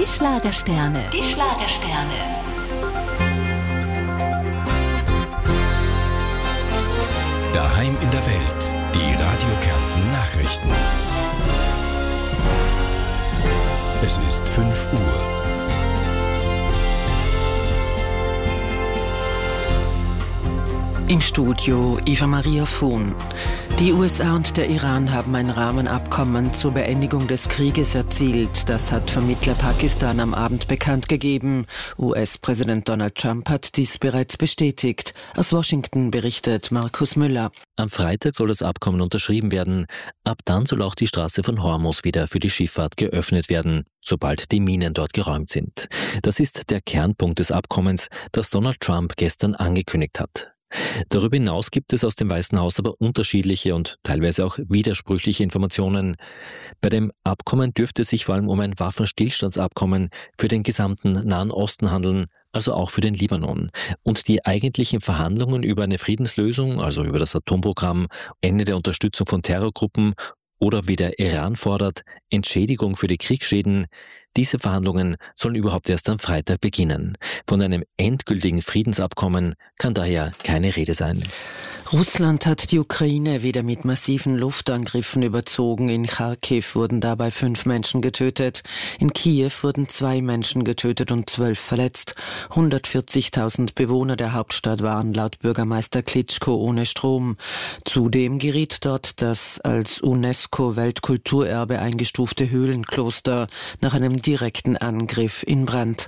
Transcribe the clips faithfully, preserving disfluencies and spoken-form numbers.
Die Schlagersterne. Die Schlagersterne. Daheim in der Welt. Die Radio Kärnten Nachrichten. Es ist fünf Uhr. Im Studio Eva Maria Fuhn. Die U S A und der Iran haben ein Rahmenabkommen zur Beendigung des Krieges erzielt. Das hat Vermittler Pakistan am Abend bekannt gegeben. U S-Präsident Donald Trump hat dies bereits bestätigt. Aus Washington berichtet Markus Müller. Am Freitag soll das Abkommen unterschrieben werden. Ab dann soll auch die Straße von Hormuz wieder für die Schifffahrt geöffnet werden, sobald die Minen dort geräumt sind. Das ist der Kernpunkt des Abkommens, das Donald Trump gestern angekündigt hat. Darüber hinaus gibt es aus dem Weißen Haus aber unterschiedliche und teilweise auch widersprüchliche Informationen. Bei dem Abkommen dürfte es sich vor allem um ein Waffenstillstandsabkommen für den gesamten Nahen Osten handeln, also auch für den Libanon. Und die eigentlichen Verhandlungen über eine Friedenslösung, also über das Atomprogramm, Ende der Unterstützung von Terrorgruppen oder, wie der Iran fordert, Entschädigung für die Kriegsschäden, diese Verhandlungen sollen überhaupt erst am Freitag beginnen. Von einem endgültigen Friedensabkommen kann daher keine Rede sein. Russland hat die Ukraine wieder mit massiven Luftangriffen überzogen. In Charkiw wurden dabei fünf Menschen getötet. In Kiew wurden zwei Menschen getötet und zwölf verletzt. hundertvierzigtausend Bewohner der Hauptstadt waren laut Bürgermeister Klitschko ohne Strom. Zudem geriet dort das als UNESCO-Weltkulturerbe eingestufte Höhlenkloster nach einem direkten Angriff in Brand.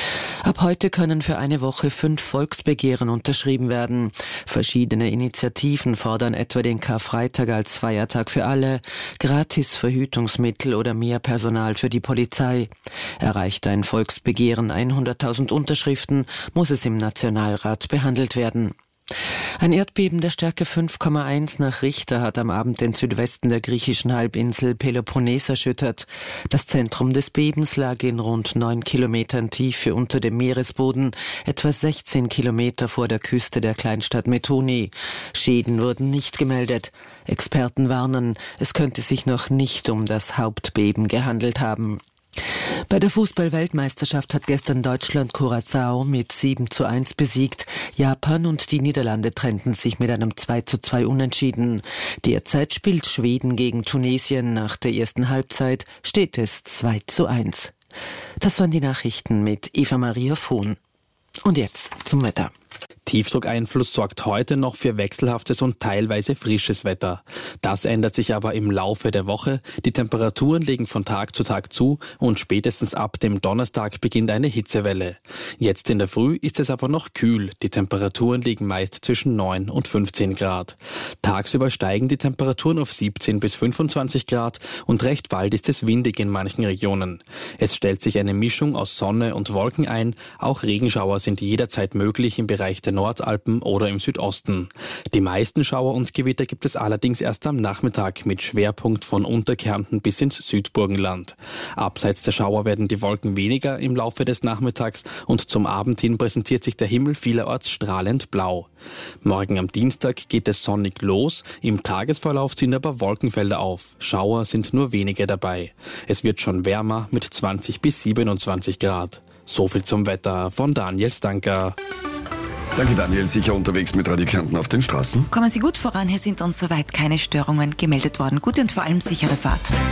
Ab heute können für eine Woche fünf Volksbegehren unterschrieben werden. Verschiedene Initiativen fordern etwa den Karfreitag als Feiertag für alle, gratis Verhütungsmittel oder mehr Personal für die Polizei. Erreicht ein Volksbegehren hunderttausend Unterschriften, muss es im Nationalrat behandelt werden. Ein Erdbeben der Stärke fünf Komma eins nach Richter hat am Abend den Südwesten der griechischen Halbinsel Peloponnes erschüttert. Das Zentrum des Bebens lag in rund neun Kilometern Tiefe unter dem Meeresboden, etwa sechzehn Kilometer vor der Küste der Kleinstadt Methoni. Schäden wurden nicht gemeldet. Experten warnen, es könnte sich noch nicht um das Hauptbeben gehandelt haben. Bei der Fußball-Weltmeisterschaft hat gestern Deutschland Curaçao mit sieben zu eins besiegt. Japan und die Niederlande trennten sich mit einem zwei zu zwei Unentschieden. Derzeit spielt Schweden gegen Tunesien. Nach der ersten Halbzeit steht es zwei zu eins. Das waren die Nachrichten mit Eva Maria Fuhn. Und jetzt zum Wetter. Tiefdruckeinfluss sorgt heute noch für wechselhaftes und teilweise frisches Wetter. Das ändert sich aber im Laufe der Woche. Die Temperaturen legen von Tag zu Tag zu und spätestens ab dem Donnerstag beginnt eine Hitzewelle. Jetzt in der Früh ist es aber noch kühl. Die Temperaturen liegen meist zwischen neun und fünfzehn Grad. Tagsüber steigen die Temperaturen auf siebzehn bis fünfundzwanzig Grad und recht bald ist es windig in manchen Regionen. Es stellt sich eine Mischung aus Sonne und Wolken ein. Auch Regenschauer sind jederzeit möglich im Bereich der Nordalpen oder im Südosten. Die meisten Schauer und Gewitter gibt es allerdings erst am Nachmittag mit Schwerpunkt von Unterkärnten bis ins Südburgenland. Abseits der Schauer werden die Wolken weniger im Laufe des Nachmittags und zum Abend hin präsentiert sich der Himmel vielerorts strahlend blau. Morgen am Dienstag geht es sonnig los, im Tagesverlauf ziehen aber Wolkenfelder auf. Schauer sind nur wenige dabei. Es wird schon wärmer mit zwanzig bis siebenundzwanzig Grad. So viel zum Wetter von Daniel Stanker. Danke Daniel, sicher unterwegs mit Radio Kärnten auf den Straßen? Kommen Sie gut voran, hier sind uns soweit keine Störungen gemeldet worden. Gute und vor allem sichere Fahrt.